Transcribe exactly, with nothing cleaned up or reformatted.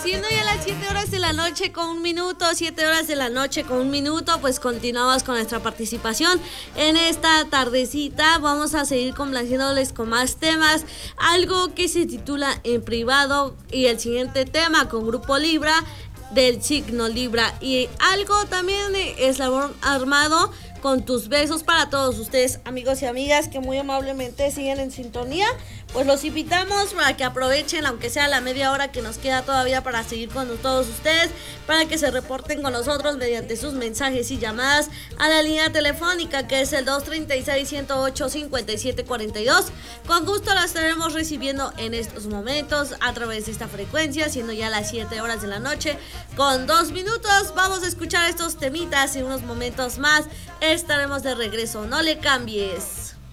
Siendo ya las siete horas de la noche con un minuto, siete horas de la noche con un minuto, pues continuamos con nuestra participación en esta tardecita. Vamos a seguir complaciéndoles con más temas, algo que se titula En Privado, y el siguiente tema con Grupo Libra, del signo Libra, y algo también Eslabón Armado con Tus Besos. Para todos ustedes, amigos y amigas, que muy amablemente siguen en sintonía, pues los invitamos para que aprovechen, aunque sea la media hora que nos queda todavía para seguir con todos ustedes, para que se reporten con nosotros mediante sus mensajes y llamadas a la línea telefónica, que es el dos treinta y seis, ciento ocho, cincuenta y siete cuarenta y dos. Con gusto la estaremos recibiendo en estos momentos a través de esta frecuencia, siendo ya las siete horas de la noche con dos minutos. Vamos a escuchar estos temitas y unos momentos más estaremos de regreso. No le cambies.